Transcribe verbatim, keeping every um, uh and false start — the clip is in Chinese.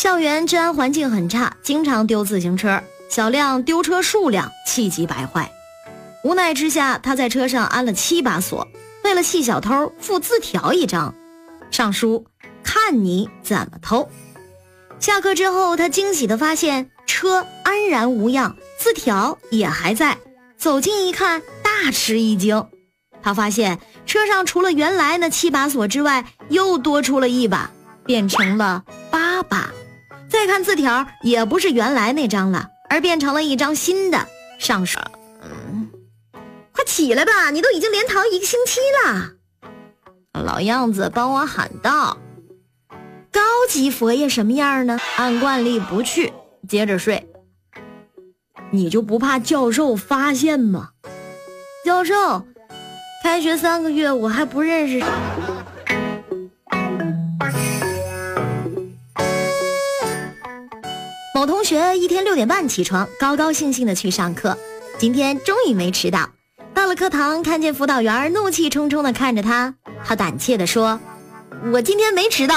校园治安环境很差，经常丢自行车，小亮丢车数量气急败坏。无奈之下，他在车上安了七把锁，为了气小偷，附字条一张，上书看你怎么偷。下课之后，他惊喜地发现车安然无恙，字条也还在。走近一看，大吃一惊，他发现车上除了原来那七把锁之外，又多出了一把，变成了八把。再看字条，也不是原来那张了，而变成了一张新的，上书嗯，快起来吧，你都已经连逃一个星期了。老样子帮我喊道。高级佛爷什么样呢？按惯例不去，接着睡。你就不怕教授发现吗？教授，开学三个月我还不认识。某同学一天六点半起床，高高兴兴的去上课，今天终于没迟到。到了课堂，看见辅导员怒气冲冲的看着他，他胆怯的说：我今天没迟到。